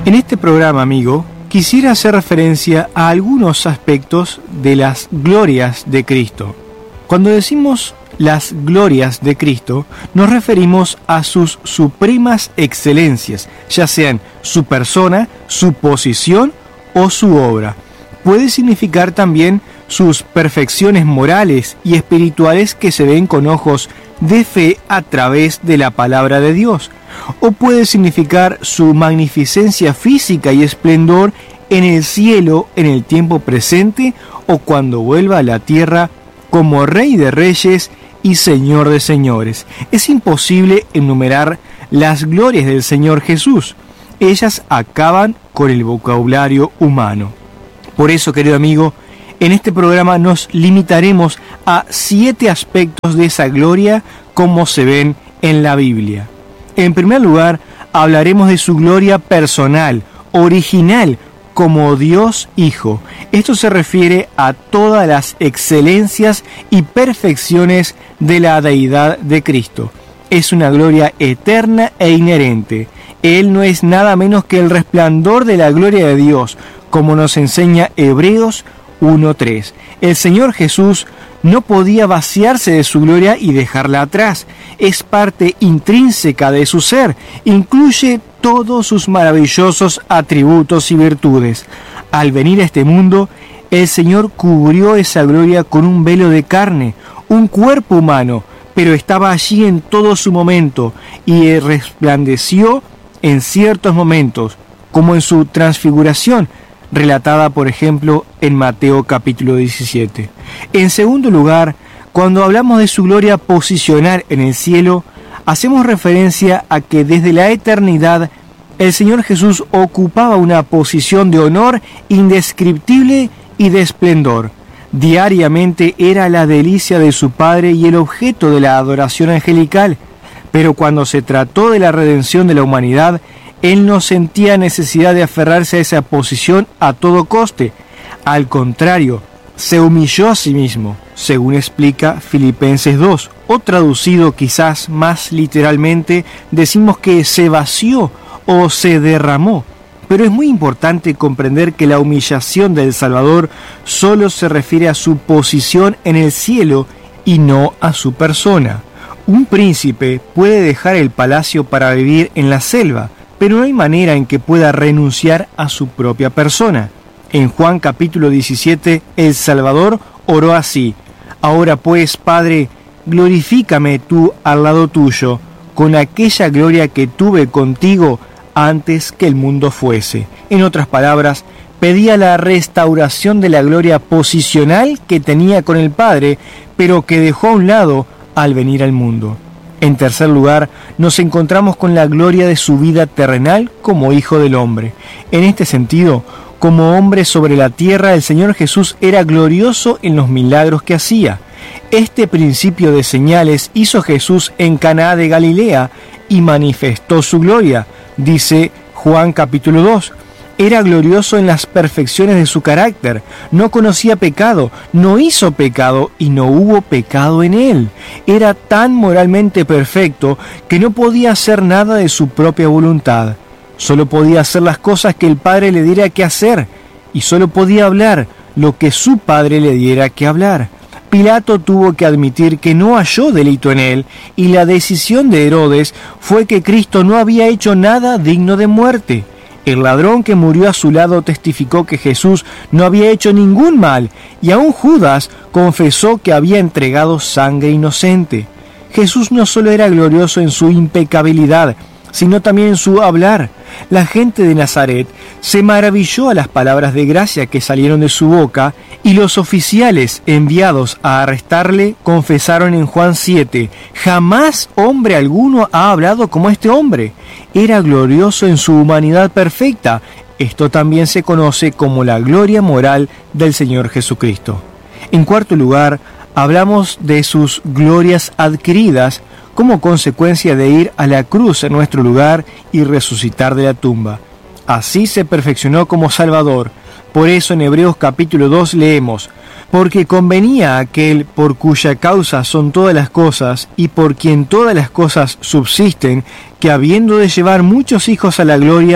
En este programa, amigo, quisiera hacer referencia a algunos aspectos de las glorias de Cristo. Cuando decimos las glorias de Cristo, nos referimos a sus supremas excelencias, ya sean su persona, su posición o su obra. Puede significar también sus perfecciones morales y espirituales que se ven con ojos de fe a través de la palabra de Dios, o puede significar su magnificencia física y esplendor en el cielo en el tiempo presente o cuando vuelva a la tierra como Rey de Reyes y Señor de Señores. Es imposible enumerar las glorias del Señor Jesús. Ellas acaban con el vocabulario humano. Por eso, querido amigo, en este programa nos limitaremos a 7 aspectos de esa gloria como se ven en la Biblia. En primer lugar, hablaremos de su gloria personal, original, como Dios Hijo. Esto se refiere a todas las excelencias y perfecciones de la deidad de Cristo. Es una gloria eterna e inherente. Él no es nada menos que el resplandor de la gloria de Dios, como nos enseña Hebreos 1:3. El Señor Jesús no podía vaciarse de su gloria y dejarla atrás. Es parte intrínseca de su ser. Incluye todos sus maravillosos atributos y virtudes. Al venir a este mundo, el Señor cubrió esa gloria con un velo de carne, un cuerpo humano, pero estaba allí en todo su momento y resplandeció en ciertos momentos, como en su transfiguración, relatada por ejemplo en Mateo capítulo 17. En segundo lugar, cuando hablamos de su gloria posicional en el cielo, hacemos referencia a que desde la eternidad el Señor Jesús ocupaba una posición de honor indescriptible y de esplendor. Diariamente era la delicia de su Padre y el objeto de la adoración angelical, pero cuando se trató de la redención de la humanidad, Él no sentía necesidad de aferrarse a esa posición a todo coste. Al contrario, se humilló a sí mismo, según explica Filipenses 2, o traducido quizás más literalmente, decimos que se vació o se derramó. Pero es muy importante comprender que la humillación del Salvador solo se refiere a su posición en el cielo y no a su persona. Un príncipe puede dejar el palacio para vivir en la selva, pero no hay manera en que pueda renunciar a su propia persona. En Juan capítulo 17, el Salvador oró así: Ahora pues, Padre, glorifícame tú al lado tuyo, con aquella gloria que tuve contigo antes que el mundo fuese. En otras palabras, pedía la restauración de la gloria posicional que tenía con el Padre, pero que dejó a un lado al venir al mundo. En tercer lugar, nos encontramos con la gloria de su vida terrenal como Hijo del Hombre. En este sentido, como hombre sobre la tierra, el Señor Jesús era glorioso en los milagros que hacía. Este principio de señales hizo Jesús en Caná de Galilea y manifestó su gloria, dice Juan capítulo 2. Era glorioso en las perfecciones de su carácter, no conocía pecado, no hizo pecado y no hubo pecado en él. Era tan moralmente perfecto que no podía hacer nada de su propia voluntad. Solo podía hacer las cosas que el Padre le diera que hacer y solo podía hablar lo que su Padre le diera que hablar. Pilato tuvo que admitir que no halló delito en él y la decisión de Herodes fue que Cristo no había hecho nada digno de muerte. El ladrón que murió a su lado testificó que Jesús no había hecho ningún mal, y aún Judas confesó que había entregado sangre inocente. Jesús no solo era glorioso en su impecabilidad, sino también en su hablar. La gente de Nazaret se maravilló a las palabras de gracia que salieron de su boca, y los oficiales enviados a arrestarle confesaron en Juan 7, «Jamás hombre alguno ha hablado como este hombre». Era glorioso en su humanidad perfecta. Esto también se conoce como la gloria moral del Señor Jesucristo. En cuarto lugar, hablamos de sus glorias adquiridas como consecuencia de ir a la cruz en nuestro lugar y resucitar de la tumba. Así se perfeccionó como Salvador. Por eso en Hebreos capítulo 2 leemos: porque convenía a aquel por cuya causa son todas las cosas y por quien todas las cosas subsisten, que habiendo de llevar muchos hijos a la gloria,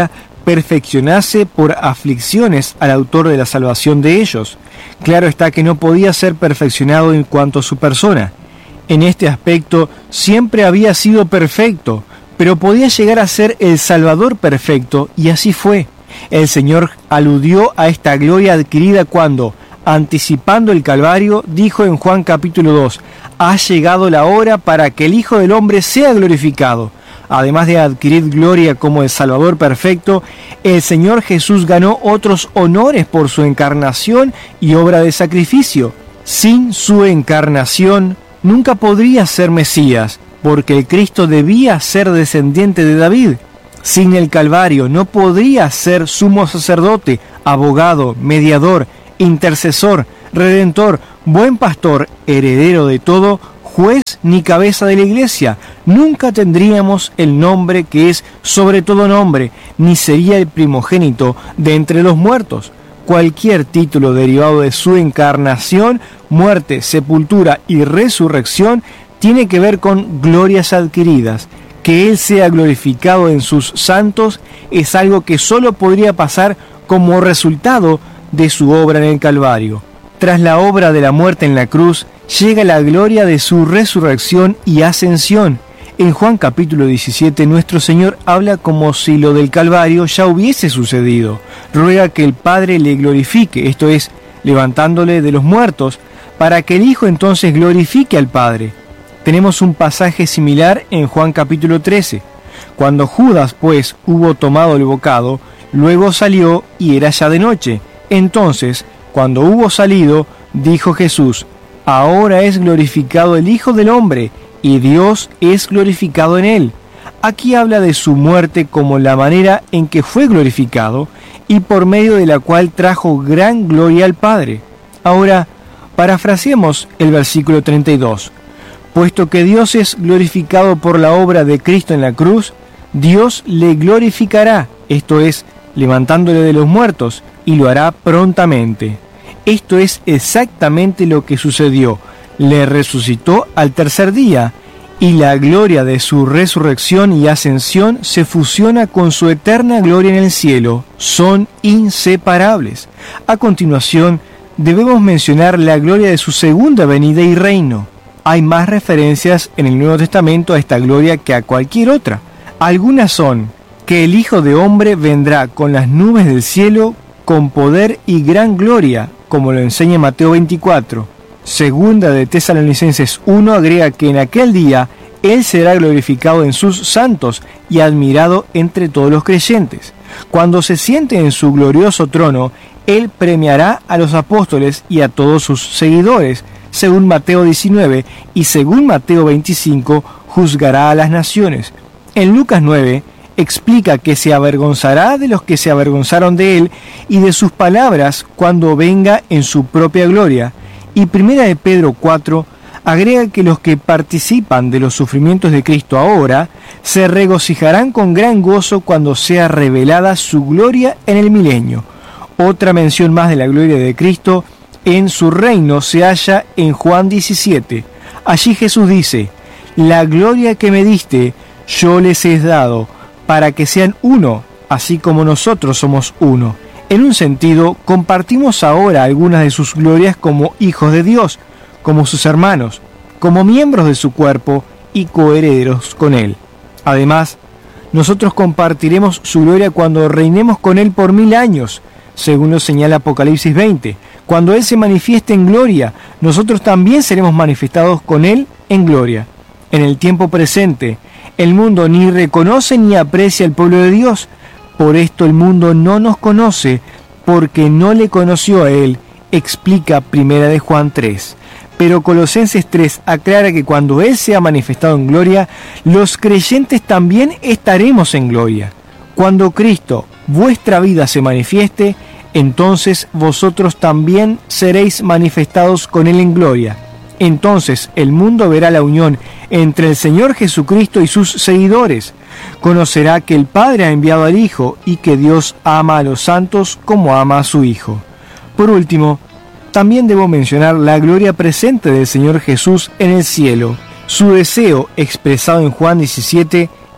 perfeccionase por aflicciones al autor de la salvación de ellos. Claro está que no podía ser perfeccionado en cuanto a su persona. En este aspecto siempre había sido perfecto, pero podía llegar a ser el Salvador perfecto, y así fue. El Señor aludió a esta gloria adquirida cuando, anticipando el Calvario, dijo en Juan capítulo 2, «Ha llegado la hora para que el Hijo del Hombre sea glorificado». Además de adquirir gloria como el Salvador perfecto, el Señor Jesús ganó otros honores por su encarnación y obra de sacrificio. Sin su encarnación, nunca podría ser Mesías, porque el Cristo debía ser descendiente de David. Sin el Calvario no podría ser sumo sacerdote, abogado, mediador, intercesor, redentor, buen pastor, heredero de todo, juez ni cabeza de la iglesia. Nunca tendríamos el nombre que es sobre todo nombre, ni sería el primogénito de entre los muertos. Cualquier título derivado de su encarnación, muerte, sepultura y resurrección tiene que ver con glorias adquiridas. Que Él sea glorificado en sus santos es algo que solo podría pasar como resultado de su obra en el Calvario. Tras la obra de la muerte en la cruz, llega la gloria de su resurrección y ascensión. En Juan capítulo 17, nuestro Señor habla como si lo del Calvario ya hubiese sucedido. Ruega que el Padre le glorifique, esto es, levantándole de los muertos, para que el Hijo entonces glorifique al Padre. Tenemos un pasaje similar en Juan capítulo 13. Cuando Judas, pues, hubo tomado el bocado, luego salió y era ya de noche. Entonces, cuando hubo salido, dijo Jesús, «Ahora es glorificado el Hijo del Hombre, y Dios es glorificado en él». Aquí habla de su muerte como la manera en que fue glorificado, y por medio de la cual trajo gran gloria al Padre. Ahora, parafraseemos el versículo 32. Puesto que Dios es glorificado por la obra de Cristo en la cruz, Dios le glorificará, esto es, levantándole de los muertos, y lo hará prontamente. Esto es exactamente lo que sucedió. Le resucitó al tercer día, y la gloria de su resurrección y ascensión se fusiona con su eterna gloria en el cielo. Son inseparables. A continuación, debemos mencionar la gloria de su segunda venida y reino. Hay más referencias en el Nuevo Testamento a esta gloria que a cualquier otra. Algunas son que el Hijo de Hombre vendrá con las nubes del cielo con poder y gran gloria, como lo enseña Mateo 24. Segunda de Tesalonicenses 1 agrega que en aquel día Él será glorificado en sus santos y admirado entre todos los creyentes. Cuando se siente en su glorioso trono, Él premiará a los apóstoles y a todos sus seguidores, según Mateo 19, y según Mateo 25, juzgará a las naciones. En Lucas 9, explica que se avergonzará de los que se avergonzaron de Él y de sus palabras cuando venga en su propia gloria. Y Primera de Pedro 4 agrega que los que participan de los sufrimientos de Cristo ahora se regocijarán con gran gozo cuando sea revelada su gloria en el milenio. Otra mención más de la gloria de Cristo en su reino se halla en Juan 17. Allí Jesús dice, «La gloria que me diste, yo les he dado, para que sean uno, así como nosotros somos uno». En un sentido, compartimos ahora algunas de sus glorias como hijos de Dios, como sus hermanos, como miembros de su cuerpo y coherederos con Él. Además, nosotros compartiremos su gloria cuando reinemos con Él por 1000 años, según lo señala Apocalipsis 20. Cuando Él se manifieste en gloria, nosotros también seremos manifestados con Él en gloria. En el tiempo presente, el mundo ni reconoce ni aprecia al pueblo de Dios. Por esto el mundo no nos conoce, porque no le conoció a Él, explica Primera de Juan 3. Pero Colosenses 3 aclara que cuando Él sea manifestado en gloria, los creyentes también estaremos en gloria. Cuando Cristo, vuestra vida, se manifieste, entonces vosotros también seréis manifestados con Él en gloria. Entonces el mundo verá la unión entre el Señor Jesucristo y sus seguidores. Conocerá que el Padre ha enviado al Hijo y que Dios ama a los santos como ama a su Hijo. Por último, también debo mencionar la gloria presente del Señor Jesús en el cielo. Su deseo, expresado en Juan 17,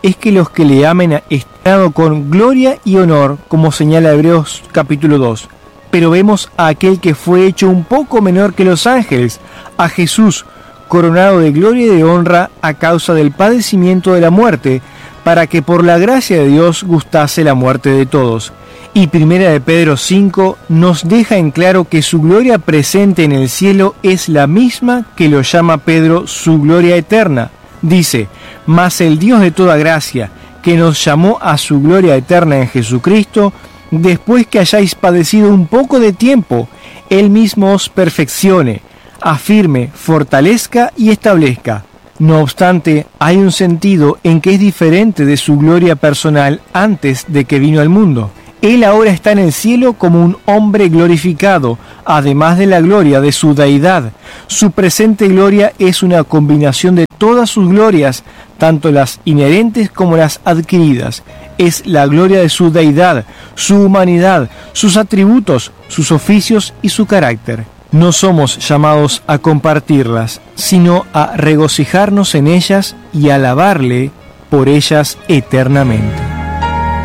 es que los que le amen estén con gloria y honor, como señala Hebreos capítulo 2. Pero vemos a aquel que fue hecho un poco menor que los ángeles, a Jesús, coronado de gloria y de honra a causa del padecimiento de la muerte, para que por la gracia de Dios gustase la muerte de todos. Y 1 de Pedro 5 nos deja en claro que su gloria presente en el cielo es la misma que lo llama Pedro su gloria eterna. Dice, mas el Dios de toda gracia, que nos llamó a su gloria eterna en Jesucristo, después que hayáis padecido un poco de tiempo, Él mismo os perfeccione, afirme, fortalezca y establezca. No obstante, hay un sentido en que es diferente de su gloria personal antes de que vino al mundo. Él ahora está en el cielo como un hombre glorificado, además de la gloria de su deidad. Su presente gloria es una combinación de todas sus glorias, tanto las inherentes como las adquiridas. Es la gloria de su deidad, su humanidad, sus atributos, sus oficios y su carácter. No somos llamados a compartirlas, sino a regocijarnos en ellas y alabarle por ellas eternamente.